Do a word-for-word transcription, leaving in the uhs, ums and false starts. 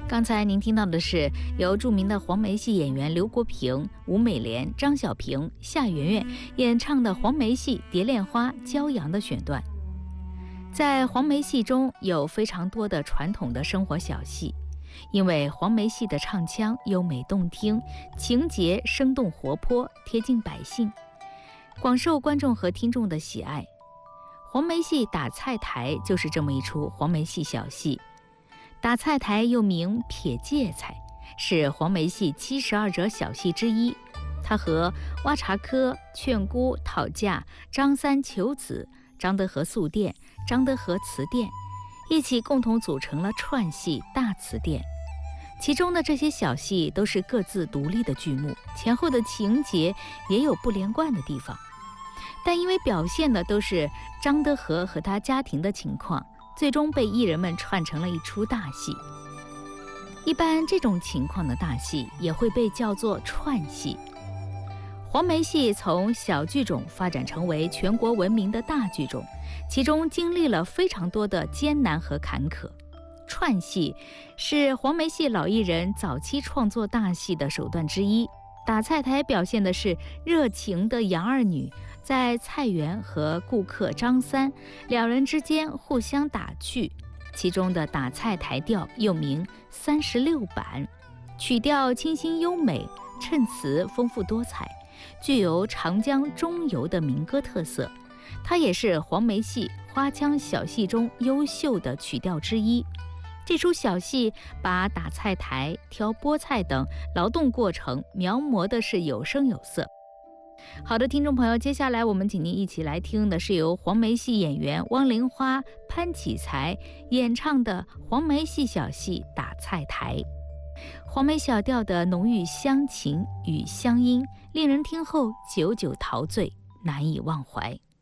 刚才您听到的是由著名的黄梅戏演员刘国平、吴美莲、张小平、夏媛媛演唱的黄梅戏《蝶恋花·骄阳》的选段。在黄梅戏中有非常多的传统的生活小戏，因为黄梅戏的唱腔优美动听，情节生动活泼，贴近百姓，广受观众和听众的喜爱。黄梅戏打菜台就是这么一出黄梅戏小戏。打菜台又名撇芥菜，是黄梅戏七十二折小戏之一。它和挖茶科、劝姑、讨嫁、张三求子、张德和宿店、张德和词店一起共同组成了串戏大词店。其中的这些小戏都是各自独立的剧目，前后的情节也有不连贯的地方，但因为表现的都是张德和和他家庭的情况，最终被艺人们串成了一出大戏。一般这种情况的大戏也会被叫做串戏。黄梅戏从小剧种发展成为全国闻名的大剧种，其中经历了非常多的艰难和坎坷。串戏是黄梅戏老艺人早期创作大戏的手段之一。打菜台表现的是热情的杨二女在菜园和顾客张三两人之间互相打趣，其中的打菜台调又名三十六板，曲调清新优美，衬词丰富多彩，具有长江中游的民歌特色。它也是黄梅戏花腔小戏中优秀的曲调之一。这出小戏把打菜台、挑菠菜等劳动过程描摹的是有声有色。好的，听众朋友，接下来我们请您一起来听的是由黄梅戏演员汪玲花、潘启才演唱的黄梅戏小戏《打菜台》。黄梅小调的浓郁乡情与乡音，令人听后久久陶醉，难以忘怀。